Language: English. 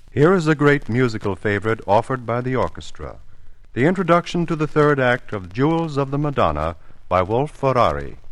Here is a great musical favorite offered by the orchestra, the introduction to the third act of Jewels of the Madonna by Wolf Ferrari.